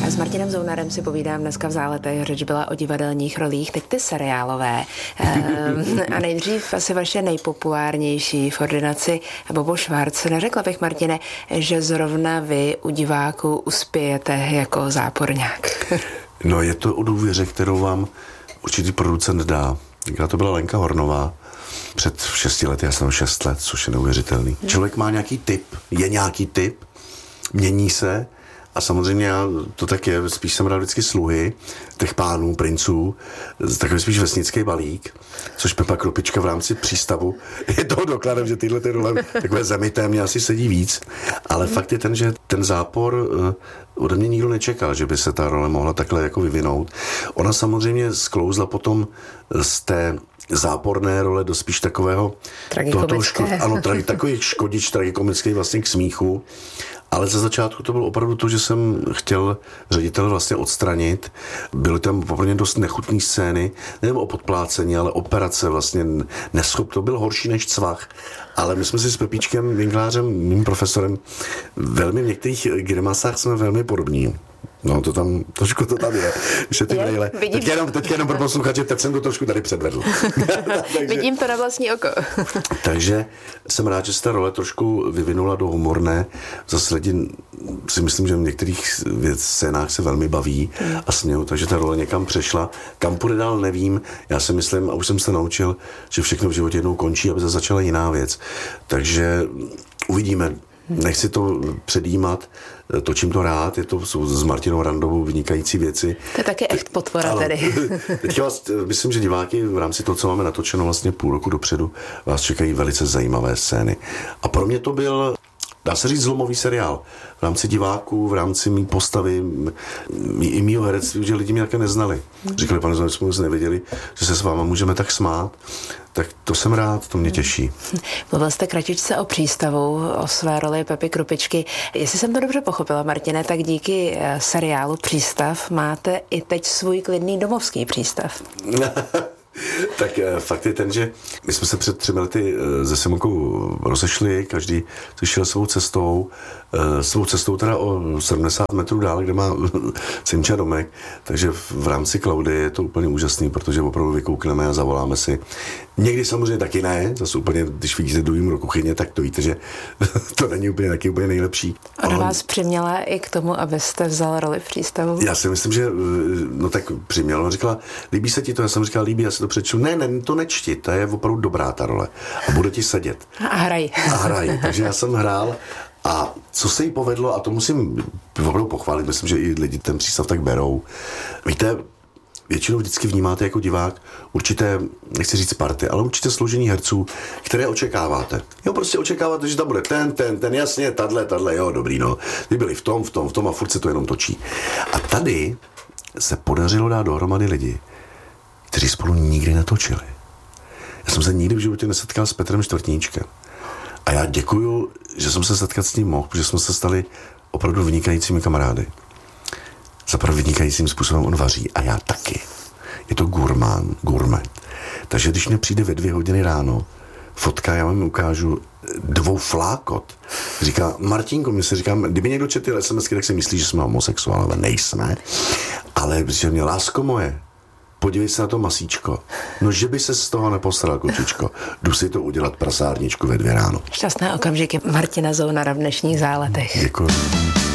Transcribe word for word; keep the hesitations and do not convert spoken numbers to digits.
S Martinem Zounarem si povídám dneska v Záletech. Řeč byla o divadelních rolích, teď ty seriálové. Ehm, a nejdřív asi vaše nejpopulárnější v ordinaci Bobo Švarc. Neřekla bych, Martine, že zrovna vy u diváků uspějete jako záporňák. No, je to o důvěře, kterou vám určitý producent dá. Když to byla Lenka Hornová před šesti lety, já jsem šest let, což je neuvěřitelný. Člověk má nějaký typ, je nějaký typ, mění se a samozřejmě já, to tak je, spíš jsem rád vždycky sluhy těch pánů, princů, takový spíš vesnický balík, což Pepa Krupička v rámci Přístavu je toho dokladem, že tyhle ty role takové zemité mě asi sedí víc, ale hmm. fakt je ten, že ten zápor ode mě nikdo nečekal, že by se ta role mohla takhle jako vyvinout. Ona samozřejmě sklouzla potom z té záporné role do spíš takového tragikomické. Ško- ano, tra- takový škodič tragikomický vlastně k smíchu. Ale za začátku to bylo opravdu to, že jsem chtěl ředitele vlastně odstranit. Byly tam poměrně dost nechutné scény, nevím o podplácení, ale operace vlastně neschop. To byl horší než cvach. Ale my jsme si s Pepíčkem Winklářem, mým profesorem, velmi v některých grimasách jsme velmi podobní. No, to tam, trošku to tam je. Že ty je, teď jenom, teď jenom pro posluchače, teď jsem to trošku tady předvedl. Takže, vidím to na vlastní oko. Takže jsem rád, že se ta role trošku vyvinula do humorné. Zase lidi si myslím, že v některých scénách se velmi baví hmm. a smějou, takže ta role někam přešla. Kam půjde dál, nevím. Já si myslím, a už jsem se naučil, že všechno v životě jednou končí, aby se začala jiná věc. Takže uvidíme. Nechci to předjímat, točím to rád, je to jsou s Martinou Randovou vynikající věci. To je taky echt potvora tedy. Teď vás, myslím, že diváky v rámci toho, co máme natočeno vlastně půl roku dopředu, vás čekají velice zajímavé scény. A pro mě to byl, dá se říct, zlomový seriál. V rámci diváků, v rámci mý postavy, i mýho herectví, že lidi mě také neznali. Říkali, pane Zounare, jsme vůbec nevěděli, že se s váma můžeme tak smát. Tak to jsem rád, to mě těší. Mluvil jste kratičce o Přístavu, o své roli Pepy Krupičky. Jestli jsem to dobře pochopila, Martine, tak díky seriálu Přístav máte i teď svůj klidný domovský přístav. Tak fakt je ten, že my jsme se před třemi lety se Simonkou rozešli, každý se šel svou cestou, svou cestou teda o sedmdesát metrů dál, kde má Simča domek, takže v rámci Klaudy je to úplně úžasný, protože opravdu vykoukneme a zavoláme si. Někdy samozřejmě taky ne, zase úplně, když vidíte druhým do kuchyně, tak to víte, že to není úplně taky úplně nejlepší. Ona ale vás přiměla i k tomu, abyste vzal roli v Přístavu? Já si myslím, že no tak přiměla. Ona říkala, líbí se ti to? Já jsem říkal, líbí, já si to přečtu. Ne, ne, to nečti, to je opravdu dobrá ta role. A bude ti sedět. A hraj. A hraj. Takže já jsem hrál a co se jí povedlo, a to musím opravdu pochválit, myslím, že i lidi ten Přístav tak berou. Víte, většinou vždycky vnímáte jako divák určité, nechci říct party, ale určité složení herců, které očekáváte. Jo, prostě očekáváte, že tam bude ten, ten, ten, jasně, tadle, tadle, jo, dobrý, no. Ty byli v tom, v tom, v tom a furt se to jenom točí. A tady se podařilo dát dohromady lidi, kteří spolu nikdy netočili. Já jsem se nikdy v životě nesetkal s Petrem Čtvrtníčkem. A já děkuju, že jsem se setkat s ním mohl, protože jsme se stali opravdu vynikajícími kamarády. Zapravo vynikajícím způsobem on vaří a já taky. Je to gurmán, gourmet. Takže když mě přijde ve dvě hodiny ráno fotka, já vám ukážu dvou flákot. Říká, Martinko, mě se říkám, kdyby někdo četl es em esky, tak si myslí, že jsme homosexuálové. Nejsme. Ale říká mě, lásko moje, podívej se na to masíčko. No, že by se z toho nepostaral, kočičko. Jdu si to udělat prasárničku ve dvě ráno. Šťastné okamžiky Martina Zounara v dnešních Záletech. Děkuji.